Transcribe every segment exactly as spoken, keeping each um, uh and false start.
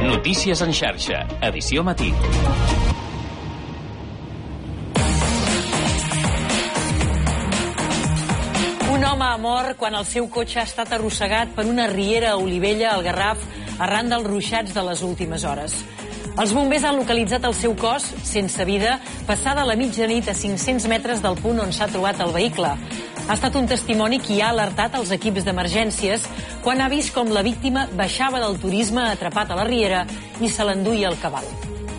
Notícies en xarxa, edició matí. Un home ha mort quan el seu cotxe ha estat arrossegat per una riera a Olivella, al Garraf, arran dels ruixats de les últimes hores. Els bombers han localitzat el seu cos, sense vida, passada la mitjanit a cinc-cents metres del punt on s'ha trobat el vehicle. Ha estat un testimoni qui ha alertat els equips d'emergències quan ha vist com la víctima baixava del turisme atrapat a la riera i se l'enduia el cabal.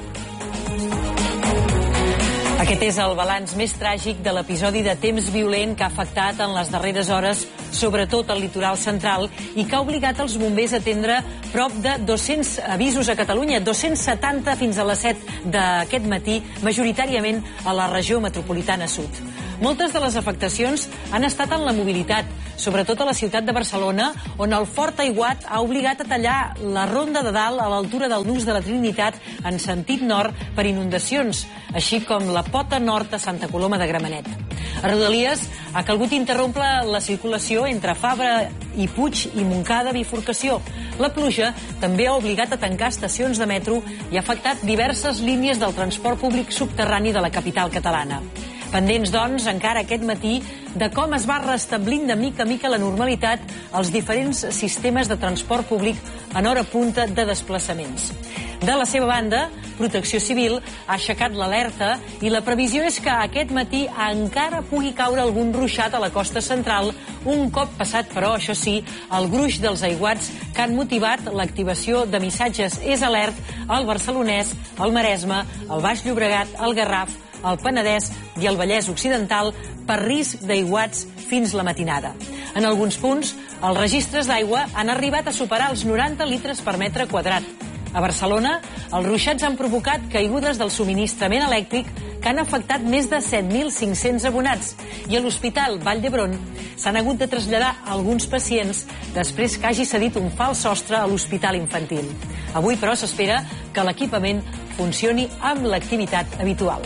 Aquest és el balanç més tràgic de l'episodi de temps violent que ha afectat en les darreres hores, sobretot al litoral central, i que ha obligat els bombers a atendre prop de dos-cents avisos a Catalunya, dos-cents setanta fins a les set d'aquest matí, majoritàriament a la regió metropolitana sud. Moltes de les afectacions han estat en la mobilitat, sobretot a la ciutat de Barcelona, on el fort aiguat ha obligat a tallar la ronda de dalt a l'altura del nus de la Trinitat en sentit nord per inundacions, així com la pota nord a Santa Coloma de Gramenet. A Rodalies ha calgut interrompre la circulació entre Fabra i Puig i Montcada bifurcació. La pluja també ha obligat a tancar estacions de metro i ha afectat diverses línies del transport públic subterrani de la capital catalana. Pendents, doncs, encara aquest matí, de com es va restablint de mica a mica la normalitat als diferents sistemes de transport públic en hora punta de desplaçaments. De la seva banda, Protecció Civil ha aixecat l'alerta i la previsió és que aquest matí encara pugui caure algun ruixat a la costa central, un cop passat, però, això sí, el gruix dels aiguats que han motivat l'activació de missatges és alert al Barcelonès, al Maresme, al Baix Llobregat, al Garraf, al Penedès i al Vallès Occidental per risc d'aiguats fins la matinada. En alguns punts, els registres d'aigua han arribat a superar els noranta litres per metre quadrat. A Barcelona, els ruixats han provocat caigudes del subministrament elèctric que han afectat més de set mil cinc-cents abonats i a l'Hospital Vall d'Hebron s'han hagut de traslladar alguns pacients després que hagi cedit un fals sostre a l'Hospital Infantil. Avui, però, s'espera que l'equipament funcioni amb l'activitat habitual.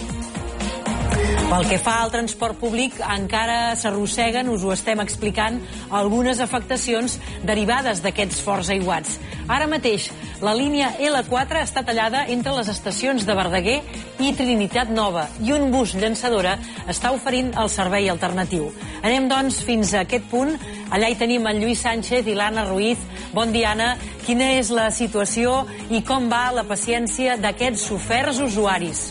Pel que fa al transport públic, encara s'arrosseguen, us ho estem explicant, algunes afectacions derivades d'aquests forts aiguats. Ara mateix, la línia L quatre està tallada entre les estacions de Verdaguer i Trinitat Nova i un bus llançadora està oferint el servei alternatiu. Anem, doncs, fins a aquest punt. Allà hi tenim en Lluís Sánchez i l'Anna Ruiz. Bon dia, Anna. Quina és la situació i com va la paciència d'aquests soferts usuaris?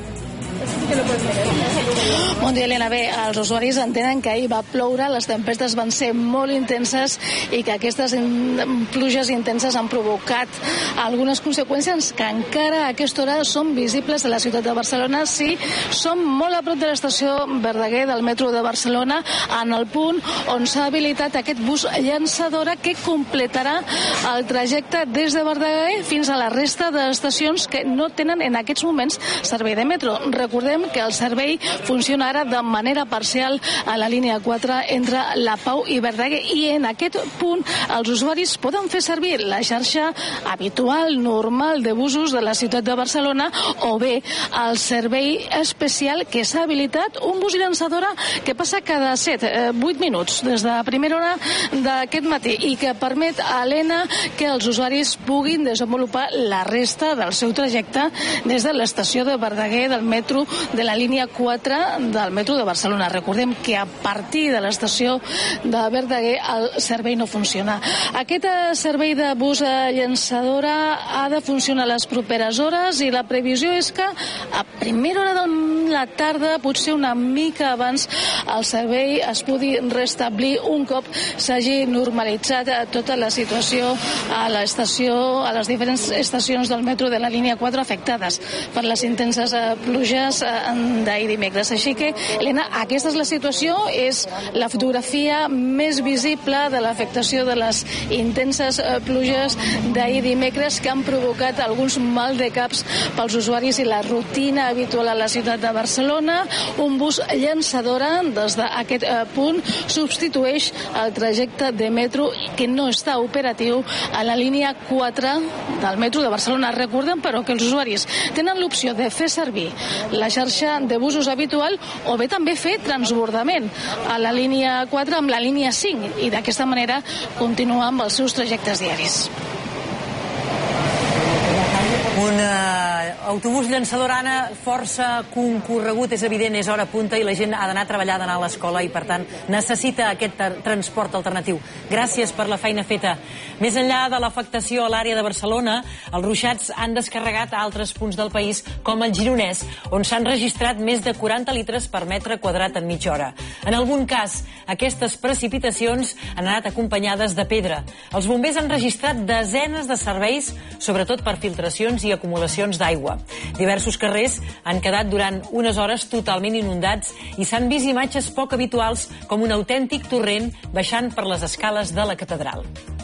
Bon dia, Helena. Bé, els usuaris entenen que ahir va ploure, les tempestes van ser molt intenses i que aquestes pluges intenses han provocat algunes conseqüències que encara a aquesta hora són visibles a la ciutat de Barcelona. Sí, som molt a prop de l'estació Verdaguer del metro de Barcelona, en el punt on s'ha habilitat aquest bus llançadora que completarà el trajecte des de Verdaguer fins a la resta d'estacions que no tenen en aquests moments servei de metro. Recordem que el servei funciona ara de manera parcial a la línia quatre entre La Pau i Verdaguer i en aquest punt els usuaris poden fer servir la xarxa habitual, normal de busos de la ciutat de Barcelona o bé el servei especial que s'ha habilitat, un bus llançadora que passa cada set, vuit minuts des de primera hora d'aquest matí i que permet a l'Ena que els usuaris puguin desenvolupar la resta del seu trajecte des de l'estació de Verdaguer del metro de la línia quatre del metro de Barcelona. Recordem que a partir de l'estació de Verdaguer el servei no funciona. Aquest servei de bus llançadora ha de funcionar les properes hores i la previsió és que a primera hora de la tarda, potser una mica abans, el servei es pugui restablir un cop s'hagi normalitzat tota la situació a l'estació, a les diferents estacions del metro de la línia quatre afectades per les intenses pluges d'ahir dimecres. Així que, Helena, aquesta és la situació, és la fotografia més visible de l'afectació de les intenses pluges d'ahir dimecres que han provocat alguns maldecaps pels usuaris i la rutina habitual a la ciutat de Barcelona. Un bus llançadora des d'aquest punt substitueix el trajecte de metro que no està operatiu a la línia quatre del metro de Barcelona. Recordem, però, que els usuaris tenen l'opció de fer servir la xarxa de busos habitual o bé també fer transbordament a la línia quatre amb la línia cinc i d'aquesta manera continuar amb els seus trajectes diaris. Un uh, autobús llançador, Anna, força concorregut, és evident, és hora punta i la gent ha d'anar a treballar, d'anar a l'escola i, per tant, necessita aquest transport alternatiu. Gràcies per la feina feta. Més enllà de l'afectació a l'àrea de Barcelona, els ruixats han descarregat a altres punts del país, com el Gironès, on s'han registrat més de quaranta litres per metre quadrat en mitja hora. En algun cas, aquestes precipitacions han anat acompanyades de pedra. Els bombers han registrat desenes de serveis, sobretot per filtracions i acumulacions d'aigua. Diversos carrers han quedat durant unes hores totalment inundats i s'han vist imatges poc habituals com un autèntic torrent baixant per les escales de la catedral.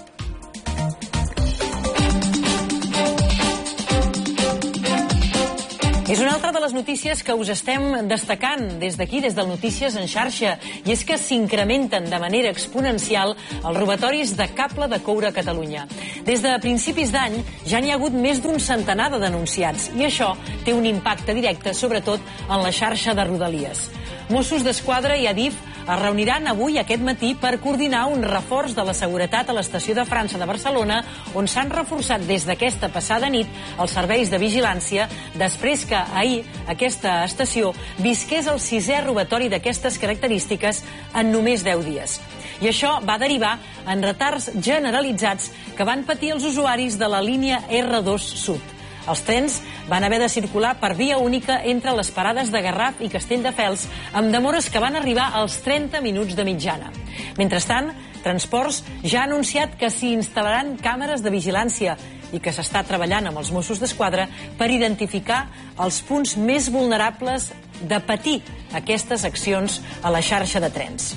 És una altra de les notícies que us estem destacant des d'aquí, des del Notícies en xarxa, i és que s'incrementen de manera exponencial els robatoris de cable de coure a Catalunya. Des de principis d'any ja n'hi ha hagut més d'un centenar de denunciats, i això té un impacte directe, sobretot en la xarxa de Rodalies. Mossos d'Esquadra i Adif es reuniran avui, aquest matí, per coordinar un reforç de la seguretat a l'estació de França de Barcelona, on s'han reforçat des d'aquesta passada nit els serveis de vigilància, després que ahir aquesta estació visqués el sisè robatori d'aquestes característiques en només deu dies. I això va derivar en retards generalitzats que van patir els usuaris de la línia erre dos Sud. Els trens van haver de circular per via única entre les parades de Garraf i Castelldefels, amb demores que van arribar als trenta minuts de mitjana. Mentrestant, Transports ja ha anunciat que s'hi instal·laran càmeres de vigilància i que s'està treballant amb els Mossos d'Esquadra per identificar els punts més vulnerables de patir aquestes accions a la xarxa de trens.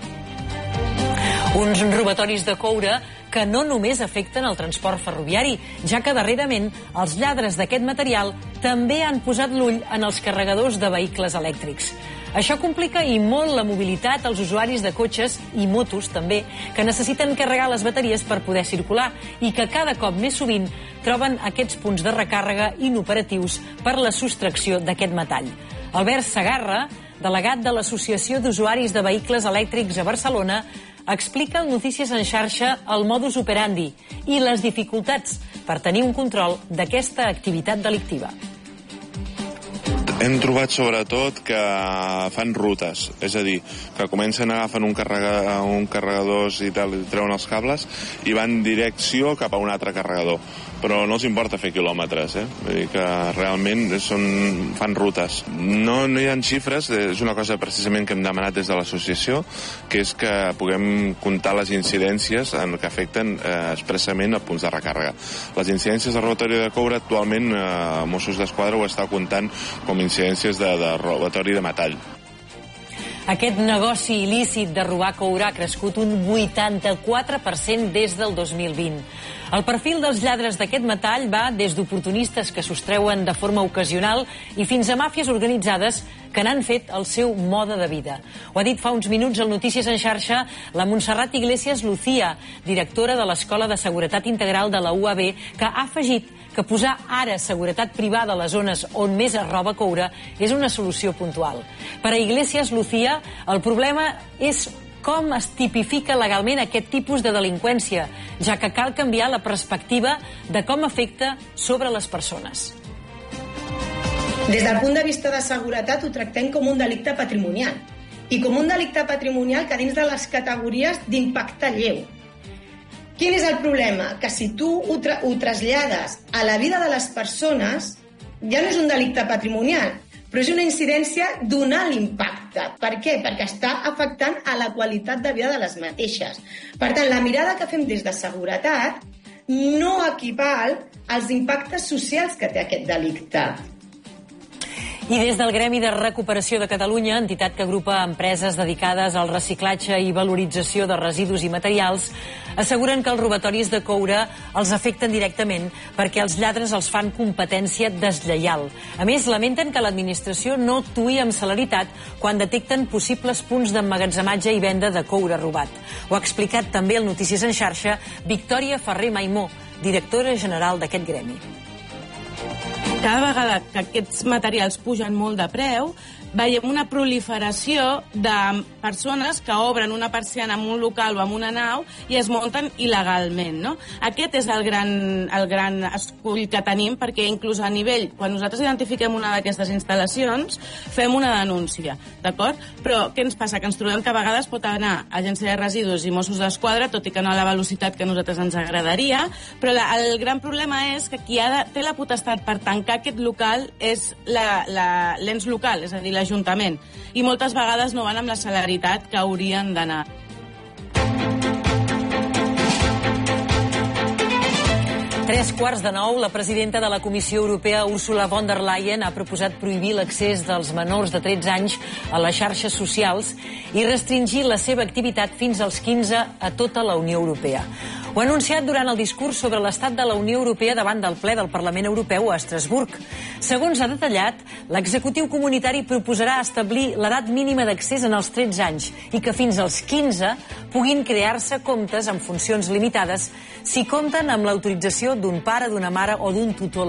Uns robatoris de coure que no només afecten el transport ferroviari, ja que darrerament els lladres d'aquest material també han posat l'ull en els carregadors de vehicles elèctrics. Això complica i molt la mobilitat als usuaris de cotxes i motos també, que necessiten carregar les bateries per poder circular i que cada cop més sovint troben aquests punts de recàrrega inoperatius per la sostracció d'aquest metall. Albert Segarra, delegat de l'Associació d'Usuaris de Vehicles Elèctrics a Barcelona, explica al Notícies en xarxa el modus operandi i les dificultats per tenir un control d'aquesta activitat delictiva. Hem trobat sobretot que fan rutes, és a dir, que comencen a agafar un, carrega, un carregadors i tal, i treuen els cables i van direcció cap a un altre carregador. Però no els importa fer quilòmetres, eh? Vull dir que realment són, fan rutes. No, no hi ha xifres, és una cosa precisament que hem demanat des de l'associació, que és que puguem comptar les incidències en que afecten eh, expressament a punts de recàrrega. Les incidències de robatori de coure actualment eh, Mossos d'Esquadra ho està comptant com incidències de, de robatori de metall. Aquest negoci il·lícit de robar coure ha crescut un vuitanta-quatre per cent des del dos mil vint. El perfil dels lladres d'aquest metall va des d'oportunistes que sostreuen de forma ocasional i fins a màfies organitzades que n'han fet el seu mode de vida. Ho ha dit fa uns minuts al Notícies en xarxa la Montserrat Iglesias Lucía, directora de l'Escola de Seguretat Integral de la U A B, que ha afegit que posar ara seguretat privada a les zones on més es roba coure és una solució puntual. Per a Iglesias Lucía, el problema és com es tipifica legalment aquest tipus de delinqüència, ja que cal canviar la perspectiva de com afecta sobre les persones. Des del punt de vista de seguretat ho tractem com un delicte patrimonial i com un delicte patrimonial que dins de les categories d'impacte lleu. Quin és el problema? Que si tu ho, tra ho trasllades a la vida de les persones, ja no és un delicte patrimonial, però és una incidència d'un alt impacte. Per què? Perquè està afectant a la qualitat de vida de les mateixes. Per tant, la mirada que fem des de seguretat no equival als impactes socials que té aquest delicte. I des del Gremi de Recuperació de Catalunya, entitat que agrupa empreses dedicades al reciclatge i valorització de residus i materials, asseguren que els robatoris de coure els afecten directament perquè els lladres els fan competència deslleial. A més, lamenten que l'administració no actuï amb celeritat quan detecten possibles punts d'emmagatzematge i venda de coure robat. Ho ha explicat també al Notícies en xarxa Victòria Ferrer Maimó, directora general d'aquest gremi. Cada vegada que aquests materials pugen molt de preu, veiem una proliferació de persones que obren una persiana en un local o en una nau i es munten il·legalment, no? Aquest és el gran, el gran escull que tenim, perquè inclús a nivell, quan nosaltres identifiquem una d'aquestes instal·lacions, fem una denúncia, d'acord? Però què ens passa? Que ens trobem que a vegades pot anar Agència de Residus i Mossos d'Esquadra, tot i que no a la velocitat que a nosaltres ens agradaria, però la, el gran problema és que qui ha de, té la potestat per tancar aquest local és l'ens local, és a dir, l'Ajuntament, i moltes vegades no van amb la celeritat que haurien d'anar. Tres quarts de nou, la presidenta de la Comissió Europea, Ursula von der Leyen, ha proposat prohibir l'accés dels menors de tretze anys a les xarxes socials i restringir la seva activitat fins als quinze a tota la Unió Europea. Ho ha anunciat durant el discurs sobre l'estat de la Unió Europea davant del ple del Parlament Europeu a Estrasburg. Segons ha detallat, l'executiu comunitari proposarà establir l'edat mínima d'accés en els tretze anys i que fins als quinze puguin crear-se comptes amb funcions limitades si compten amb l'autorització d'un pare, d'una mare o d'un tutor